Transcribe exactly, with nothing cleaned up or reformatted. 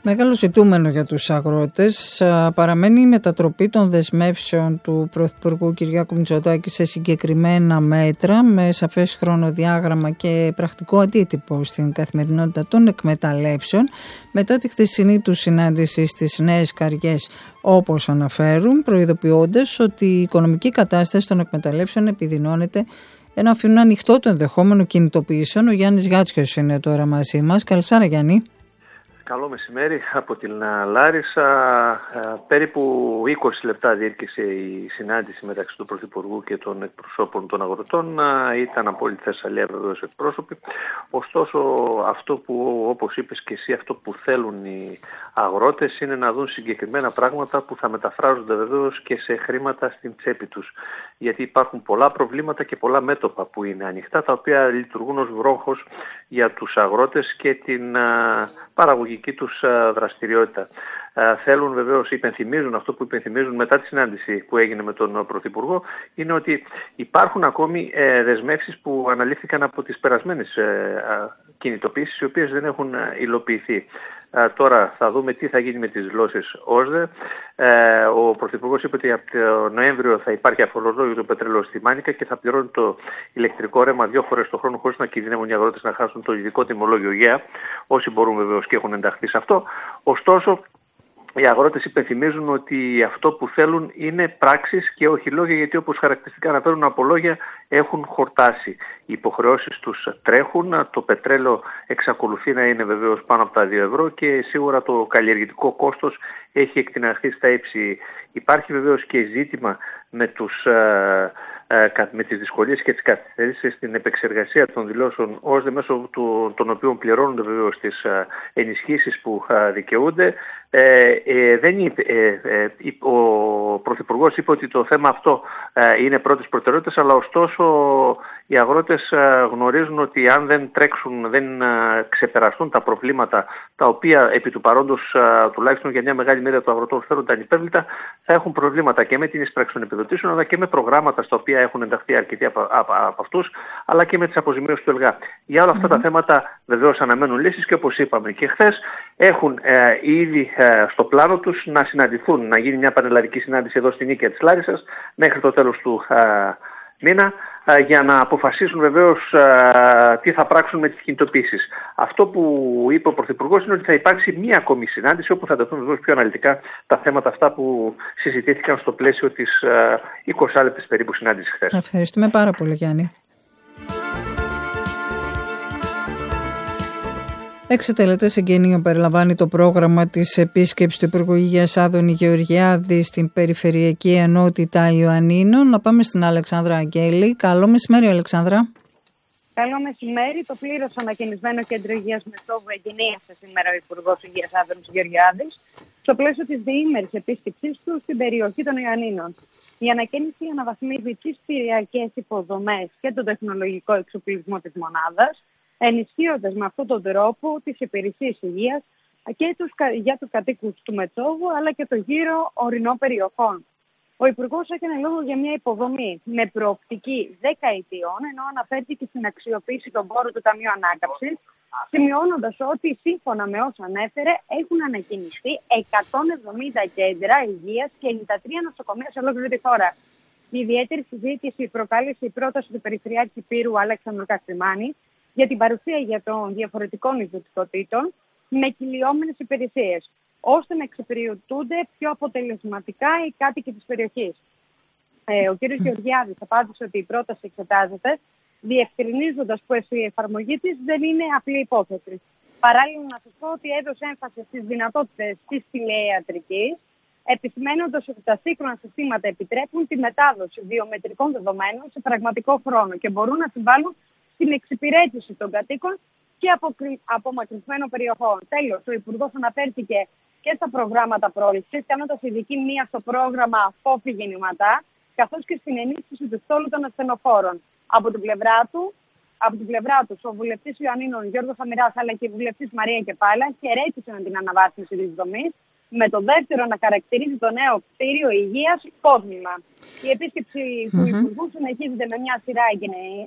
Μεγάλο ζητούμενο για τους αγρότες παραμένει η μετατροπή των δεσμεύσεων του Πρωθυπουργού Κυριάκου Μητσοτάκη σε συγκεκριμένα μέτρα με σαφές χρονοδιάγραμμα και πρακτικό αντίτυπο στην καθημερινότητα των εκμεταλλεύσεων μετά τη χθεσινή του συνάντηση στις Νέες Καριές, όπως αναφέρουν, προειδοποιώντας ότι η οικονομική κατάσταση των εκμεταλλεύσεων επιδεινώνεται ενώ αφήνουν ανοιχτό το ενδεχόμενο κινητοποιήσεων. Ο Γιάννης Γάτσιος είναι τώρα μαζί μας. Καλησπέρα, Γιάννη. Καλό μεσημέρι από την Λάρισα. Περίπου είκοσι λεπτά διήρκησε η συνάντηση μεταξύ του Πρωθυπουργού και των εκπροσώπων των αγροτών. Ήταν από όλη τη Θεσσαλία βεβαίως εκπρόσωποι. Ωστόσο, αυτό που, όπως είπες και εσύ, αυτό που θέλουν οι αγρότες είναι να δουν συγκεκριμένα πράγματα που θα μεταφράζονται βεβαίως και σε χρήματα στην τσέπη τους. Γιατί υπάρχουν πολλά προβλήματα και πολλά μέτωπα που είναι ανοιχτά, τα οποία λειτουργούν ως βρόχος για τους αγρότες και την παραγωγική τους δραστηριότητα. Θέλουν βεβαίως, υπενθυμίζουν αυτό που υπενθυμίζουν μετά τη συνάντηση που έγινε με τον Πρωθυπουργό, είναι ότι υπάρχουν ακόμη δεσμεύσεις που αναλήφθηκαν από τις περασμένες κινητοποίησεις, οι οποίες δεν έχουν υλοποιηθεί. Τώρα θα δούμε τι θα γίνει με τις δηλώσεις ΟΣΔΕ. Ο Πρωθυπουργός είπε ότι από το Νοέμβριο θα υπάρχει αφορολόγιο του πετρέλαιο στη Μάνικα και θα πληρώνει το ηλεκτρικό ρεύμα δύο φορές το χρόνο χωρίς να κινδυνεύουν οι αγρότες να χάσουν το ειδικό τιμολόγιο ΓΕΑ, όσοι μπορούν βεβαίως και έχουν ενταχθεί σε αυτό. Ωστόσο, οι αγρότες υπενθυμίζουν ότι αυτό που θέλουν είναι πράξεις και όχι λόγια, γιατί όπως χαρακτηριστικά αναφέρουν από λόγια έχουν χορτάσει. Οι υποχρεώσεις τους τρέχουν, το πετρέλαιο εξακολουθεί να είναι βεβαίως πάνω από τα δύο ευρώ και σίγουρα το καλλιεργητικό κόστος έχει εκτιναχθεί στα ύψη. Υπάρχει βεβαίως και ζήτημα με, τους, με τις δυσκολίες και τις καθυστερήσεις στην επεξεργασία των δηλώσεων ΟΣΔΕ, μέσω του, των οποίων πληρώνονται βεβαίως τις ενισχύσεις που δικαιούνται. Ε, ε, δεν είπε, ε, ε, ο Πρωθυπουργός είπε ότι το θέμα αυτό ε, είναι πρώτης προτεραιότητας, αλλά ωστόσο οι αγρότες ε, γνωρίζουν ότι αν δεν τρέξουν, δεν ε, ξεπεραστούν τα προβλήματα τα οποία επί του παρόντος ε, τουλάχιστον για μια μεγάλη μερίδα των αγροτών φέρονται ανυπέρβλητα, θα έχουν προβλήματα και με την εισπράξη των επιδοτήσεων, αλλά και με προγράμματα στα οποία έχουν ενταχθεί αρκετοί από, από, από αυτούς, αλλά και με τις αποζημίωσεις του ΕΛΓΑ. Για όλα αυτά mm-hmm. τα θέματα βεβαίως αναμένουν λύσεις και όπως είπαμε και χθες, έχουν ε, ήδη ε, στο πλάνο τους να συναντηθούν, να γίνει μια πανελλαδική συνάντηση εδώ στην Νίκαια της Λάρισσας μέχρι το τέλος του ε, μήνα, ε, για να αποφασίσουν βεβαίως ε, τι θα πράξουν με τις κινητοποίησεις. Αυτό που είπε ο Πρωθυπουργός είναι ότι θα υπάρξει μία ακόμη συνάντηση όπου θα τεθούν βεβαίως πιο αναλυτικά τα θέματα αυτά που συζητήθηκαν στο πλαίσιο της ε, είκοσι λεπτής περίπου συνάντησης χθες. Ευχαριστούμε πάρα πολύ, Γιάννη. Έξι τελετές εγγενείων περιλαμβάνει το πρόγραμμα της επίσκεψης του Υπουργού Υγείας Άδωνη Γεωργιάδη στην Περιφερειακή Ενότητα Ιωαννίνων. Να πάμε στην Αλεξάνδρα Αγγέλη. Καλό μεσημέρι, Αλεξάνδρα. Καλό μεσημέρι. Το πλήρως ανακαινισμένο Κέντρο Υγείας Μεσόβου εγγενίασε σήμερα ο Υπουργός Υγείας Άδωνης Γεωργιάδης στο πλαίσιο της διήμερης επίσκεψής του στην περιοχή των Ιωαννίνων. Η ανακαίνιση αναβαθμίζει τις κτηριακές υποδομές και τον τεχνολογικό εξοπλισμό της μονάδας, ενισχύοντας με αυτόν τον τρόπο τις υπηρεσίες υγείας και τους, για τους κατοίκους του Μετσόβου αλλά και το γύρο ορεινών περιοχών. Ο Υπουργός έκανε λόγο για μια υποδομή με προοπτική δεκαετιών, ενώ αναφέρθηκε στην αξιοποίηση των πόρων του Ταμείου Ανάκαμψης, σημειώνοντας ότι σύμφωνα με όσα ανέφερε έχουν ανακοινιστεί εκατόν εβδομήντα κέντρα υγείας και ενενήντα τρία νοσοκομεία σε ολόκληρη τη χώρα. Η ιδιαίτερη συζήτηση προκάλεσε η πρόταση του Περιφερειάρχη Πύρου Αλέξανδρου Καστριμάνη για την παρουσία για των διαφορετικών ιδιωτικοτήτων με κυλιόμενες υπηρεσίες, ώστε να εξυπηρετούνται πιο αποτελεσματικά οι κάτοικοι της περιοχής. Ε, ο κ. Γεωργιάδης απάντησε ότι η πρόταση εξετάζεται, διευκρινίζοντας πως η εφαρμογή της δεν είναι απλή υπόθεση. Παράλληλα, να σας πω ότι έδωσε έμφαση στις δυνατότητες της τηλεϊατρικής, επισημένοντας ότι τα σύγχρονα συστήματα επιτρέπουν τη μετάδοση βιομετρικών δεδομένων σε πραγματικό χρόνο και μπορούν να συμβάλλουν στην εξυπηρέτηση των κατοίκων και απομακρυσμένων περιοχών. Τέλος, ο Υπουργός αναφέρθηκε και στα προγράμματα πρόληψης, κάνοντας ειδική μία στο πρόγραμμα Φόφη Γεννηματά, καθώς και στην ενίσχυση του στόλου των ασθενοφόρων. Από την πλευρά του, από την πλευρά τους, ο βουλευτής Ιωαννίνων Γιώργος Αμυράς αλλά και η βουλευτής Μαρία Κεπάλα χαιρέτησαν την αναβάθμιση της δομής, με το δεύτερο να χαρακτηρίζει το νέο κτίριο υγείας υπόδειγμα. Η επίσκεψη mm-hmm. του Υπουργού συνεχίζεται με μια σειρά